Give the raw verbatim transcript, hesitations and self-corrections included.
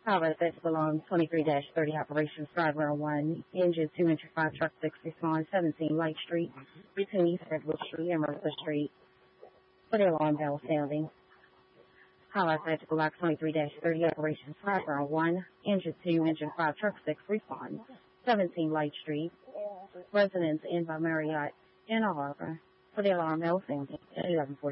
Highway six alarm twenty-three dash thirty operations driver one, engine two entry five truck six respond seventeen Light Street between East Redwood Street and Mercer Street for the alarm bell sounding. Highway Surgical Block twenty-three dash thirty operations driver one, engine two engine five truck six respond seventeen Light Street, residents in by Marriott in Ann Arbor for the alarm bell sounding at eleven forty.